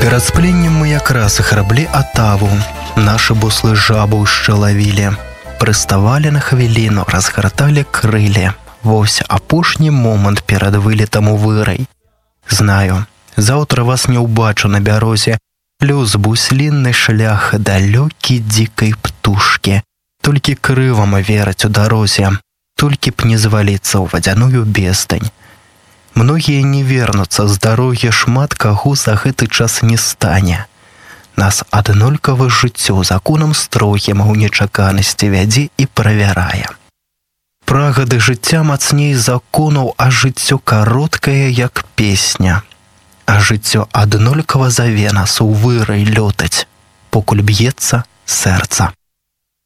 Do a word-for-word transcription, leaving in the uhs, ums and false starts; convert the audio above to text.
Перад спленнем мы якраз граблі атаву. Нашы буслы жабу яшчэ лавілі. Прыставалі на хвіліну, разгарталі крылі. Вось апошні момант перад вылетам у вырай. Знаю, заўтра вас не ўбачу на бярозе. Плюс буслінны шлях далёкі дзікай птушкі. Толькі крывам вераць у дарозе. Толькі б не зваліцца ў вадзяную бездань. Многія не вернуцца з дарогі, шмат каго за гэты час не стане. Нас аднолькава жыццё законам строгім у нечаканасці вядзе і правярае. Прагады жыцця мацней законаў, а жыццё кароткае, як песня. А жыццё аднолькава заве нас у вырай лётаць, покуль б'ецца сэрца.